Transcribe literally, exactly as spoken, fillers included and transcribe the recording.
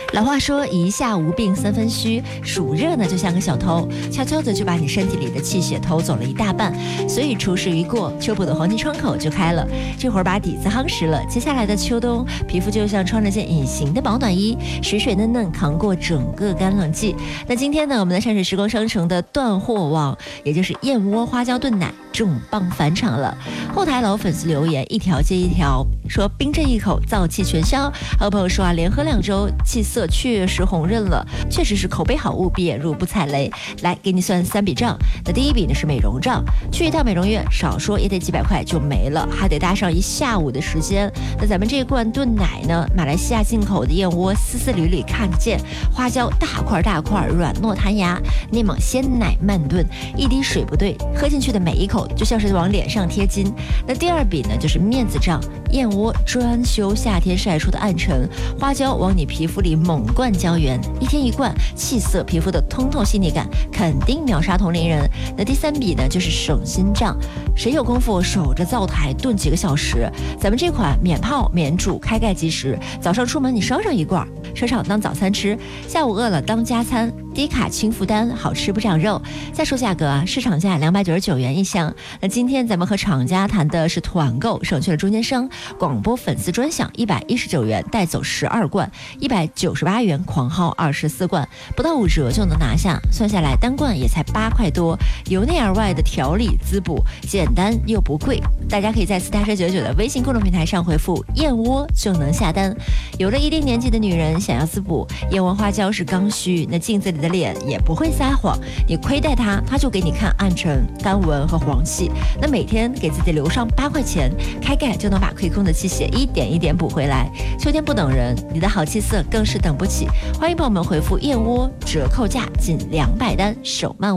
老话说一下无病三分虚，暑热呢就像个小偷，悄悄的就把你身体里的气血偷走了一大半。所以初试一过，秋补的黄金窗口就开了，这会儿把底子夯实了，接下来的秋冬皮肤就像穿了件隐形的保暖衣，水水嫩嫩扛过整个干冷季。那今天呢，我们的山水时光商城的断货网，也就是燕窝花椒炖奶重磅返场了。后台老粉丝留言一条接一条，说冰这一口燥气全消。还有朋友说啊，连喝两周气色确实红润了，确实是口碑好，务必也入不踩雷。来给你算三笔账，那第一笔呢是美容账，去一趟美容院少说也得几百块就没了，还得搭上一下午的时间。那咱们这一罐炖奶呢，马来西亚进口的燕窝丝丝缕缕看得见，花椒大块大块软糯弹牙，内蒙鲜奶慢炖，一滴水不对，喝进去的每一口就像是往脸上贴金。那第二笔呢就是面子账，燕窝专修夏天晒出的暗沉，花椒往你皮肤里猛灌胶原，一天一罐，气色皮肤的通透细腻感肯定秒杀同龄人。那第三笔呢就是省心账，谁有功夫守着灶台炖几个小时？咱们这款免泡免煮开盖即食，早上出门你烧上一罐，车上当早餐吃，下午饿了当加餐，低卡轻负担，好吃不长肉。再说价格啊，市场价两百九十九元一箱。那今天咱们和厂家谈的是团购，省去了中间商，广播粉丝专享一百一十九元带走十二罐，一百九十八元狂薅二十四罐，不到五折就能拿下，算下来单罐也才八块多，由内而外的调理滋补，简单又不贵。大家可以在四大车九九的微信公众平台上回复燕窝就能下单。有了一定年纪的女人想要滋补，燕窝花椒是刚需，那镜子里的脸也不会撒谎，你亏待它，它就给你看暗沉、干纹和黄气。那每天给自己留上八块钱，开盖就能把亏空的气血一点一点补回来。秋天不等人，你的好气色更是等不起。欢迎朋友们回复燕窝，折扣价仅两百单，手慢无。